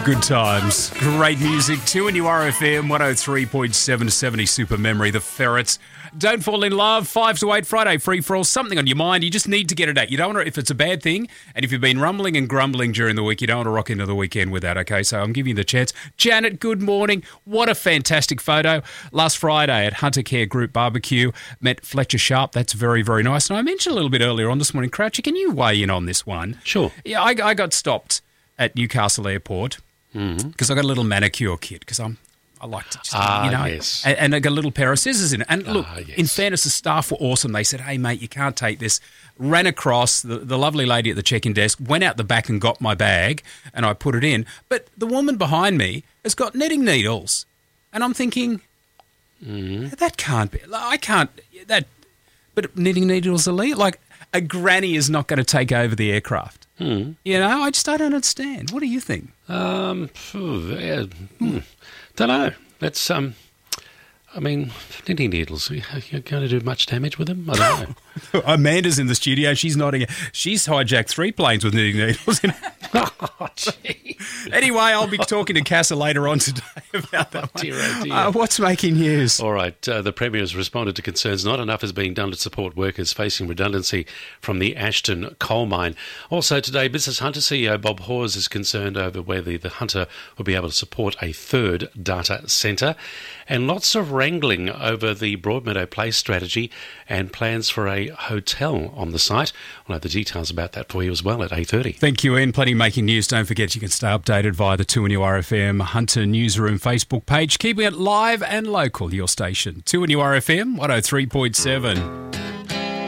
Good times. Great music. 2NURFM 103.7 70 Super Memory. The Ferrets. Don't Fall in Love. 5 to 8 Friday free for all. Something on your mind. You just need to get it out. You don't want to, if it's a bad thing, and if you've been rumbling and grumbling during the week, you don't want to rock into the weekend with that, okay? So I'm giving you the chance. Janet, good morning. What a fantastic photo. Last Friday at Hunter Care Group Barbecue, met Fletcher Sharp. That's very, very nice. And I mentioned a little bit earlier on this morning, Crouchy, can you weigh in on this one? Sure. Yeah, I got stopped at Newcastle Airport because I got a little manicure kit because I like to just, yes. and I got a little pair of scissors in it. And look, yes. in fairness, the staff were awesome. They said, hey, mate, you can't take this. Ran across, the lovely lady at the check-in desk, went out the back and got my bag, and I put it in. But the woman behind me has got knitting needles. And I'm thinking, that can't be, I can't, that, but knitting needles are legal. Like, a granny is not going to take over the aircraft. You know, I don't understand. What do you think? Don't know. That's I mean, knitting needles. You're going to do much damage with them? I don't know. Amanda's in the studio. She's nodding. She's hijacked 3 planes with knitting needles in it. Oh, gee. Anyway, I'll be talking to Casa later on today about that one. Dear, oh dear. What's making news? All right. The Premier has responded to concerns not enough is being done to support workers facing redundancy from the Ashton coal mine. Also today, Business Hunter CEO Bob Hawes is concerned over whether the Hunter will be able to support a third data centre. And lots of wrangling over the Broadmeadow Place strategy and plans for a hotel on the site. I'll have the details about that for you as well at 8:30. Thank you, Ian. Plenty making news. Don't forget you can stay updated via the 2NURFM Hunter Newsroom Facebook page. Keeping it live and local, your station. 2NURFM 103.7.